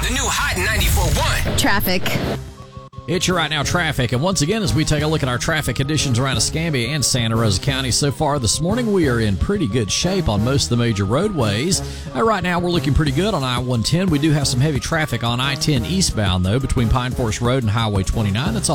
The new Hot 94.1. Traffic. It's your Right Now traffic, and once again, as we take a look at our traffic conditions around Escambia and Santa Rosa County so far this morning, we are in pretty good shape on most of the major roadways. Right now, we're looking pretty good on I-110. We do have some heavy traffic on I-10 eastbound, though, between Pine Forest Road and Highway 29. That's all